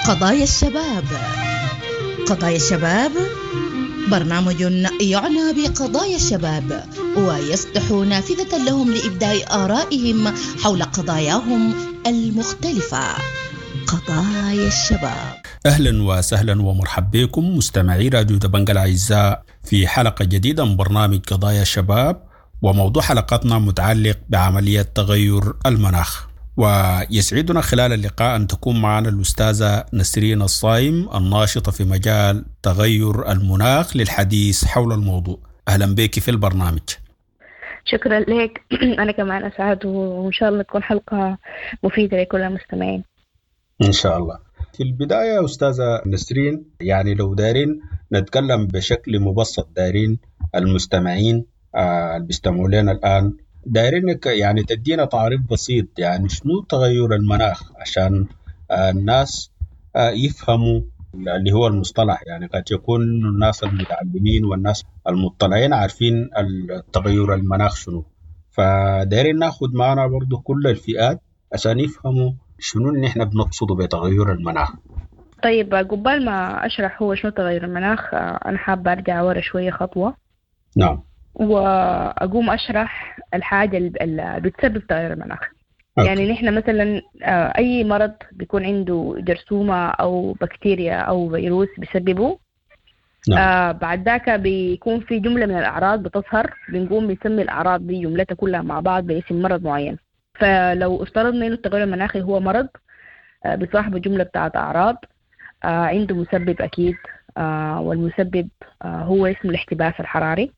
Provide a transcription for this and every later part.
قضايا الشباب. قضايا الشباب برنامج يعنى بقضايا الشباب ويفتح نافذة لهم لإبداء آرائهم حول قضاياهم المختلفة. قضايا الشباب. أهلا وسهلا ومرحبا بكم مستمعي راديو دبنجة الأعزاء في حلقة جديدة من برنامج قضايا الشباب، وموضوع حلقتنا متعلق بعملية تغير المناخ. ويسعدنا خلال اللقاء أن تكون معنا الأستاذة نسرين الصايم الناشطة في مجال تغير المناخ للحديث حول الموضوع. أهلا بك في البرنامج. شكرا لك. أنا كمان أسعد، وإن شاء الله تكون حلقة مفيدة لكل المستمعين إن شاء الله. في البداية أستاذة نسرين، يعني لو دارين نتكلم بشكل مبسط، دارين المستمعين اللي بيستمعوا لنا الآن دايرينك يعني تدينا تعريف بسيط، يعني شنو تغير المناخ عشان الناس يفهموا اللي هو المصطلح. يعني قد يكون الناس المتعلمين والناس المطلعين عارفين التغير المناخ شنو، فدايرين ناخد معنا برضو كل الفئات عشان يفهموا شنو اللي احنا بنقصده بتغير المناخ. طيب، قبل ما أشرح هو شنو تغير المناخ، أنا حابة أرجع ورا شوية خطوة. نعم. وأقوم أشرح الحاجة اللي بتسبب تغير المناخ. يعني نحن مثلا أي مرض بيكون عنده جرثومة أو بكتيريا أو فيروس بيسببه. نعم. بعد ذاك بيكون في جملة من الأعراض بتظهر، بنقوم بنسمي الأعراض دي جملتها كلها مع بعض باسم مرض معين. فلو افترضنا إنه التغير المناخي هو مرض بصاحبه جملة بتاعت أعراض، عنده مسبب أكيد، والمسبب هو اسمه الاحتباس الحراري.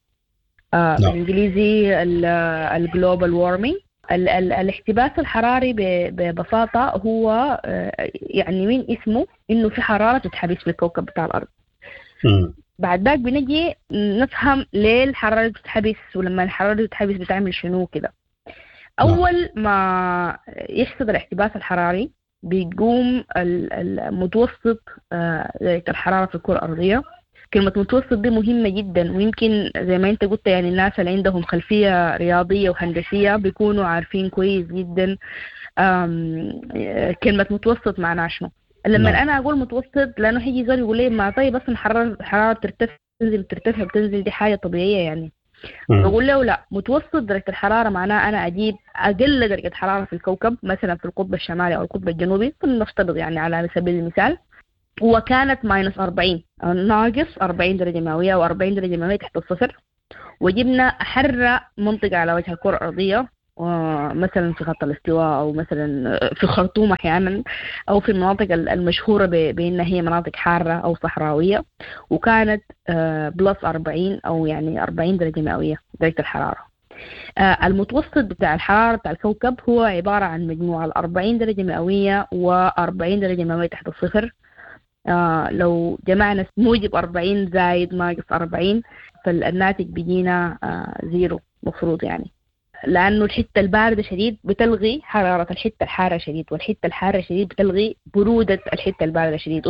بالإنجليزي الجلوبال وارمينج. الاحتباس الحراري ببساطة هو يعني من اسمه إنه في حرارة تتحبس في الكوكب بتاع الأرض. بعد ذاك بنجي نفهم ليه الحرارة تتحبس، ولما الحرارة تتحبس بتعمل شنو كده. أول ما يحصل الاحتباس الحراري بيقوم المتوسط درجة الحرارة في الكرة الأرضية. كلمة متوسط دي مهمة جدا، ويمكن زي ما انت قلت يعني الناس اللي عندهم خلفية رياضية وهندسية بيكونوا عارفين كويس جدا كلمة متوسط معناها شنو. لما أنا أقول متوسط لأنه هيجي زول يقول لي ما طيب أصلا الحرارة ترتفع بتنزل دي حاجة طبيعية يعني. بقول له لا، متوسط درجة الحرارة معناه أنا أجيب أقل درجة حرارة في الكوكب، مثلا في القطب الشمالي أو القطب الجنوبي نفترض يعني على سبيل المثال، وكانت ماينس 40 أو ناقص 40 درجة مئوية أو 40 درجة مئوية تحت الصفر، وجبنا أحر منطقة على وجه الكرة الأرضية، مثلا في خط الاستواء أو مثلا في الخرطوم أحيانا، أو في المناطق المشهورة بأنها هي مناطق حارة أو صحراوية، وكانت بلس 40 أو يعني 40 درجة مئوية درجة الحرارة. المتوسط بتاع الحرارة بتاع الكوكب هو عبارة عن مجموعة 40 درجة مئوية و40 درجة مئوية تحت الصفر. لو جمعنا موجب 40 زائد ناقص 40 فالناتج بيجينا زيرو مفروض، يعني لأنه الحتة الباردة شديد بتلغي حرارة الحتة الحارة شديد، والحتة الحارة شديد بتلغي برودة الحتة الباردة شديد،